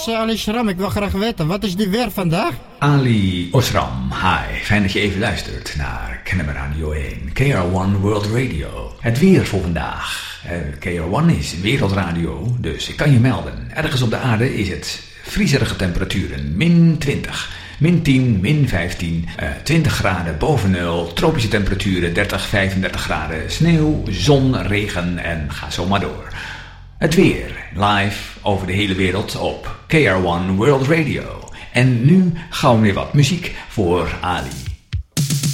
is Ali Schram. Ik wil graag weten, wat is die weer vandaag? Ali Osram, hi. Fijn dat je even luistert naar Kennemer Radio 1, KR1 World Radio. Het weer voor vandaag. KR1 is wereldradio, dus ik kan je melden. Ergens op de aarde is het vriezerige temperaturen, min 20... min 10, min 15, 20 graden boven nul, tropische temperaturen 30, 35 graden, sneeuw, zon, regen en ga zo maar door. Het weer, live over de hele wereld op KR1 World Radio. En nu gaan we weer wat muziek voor Ali.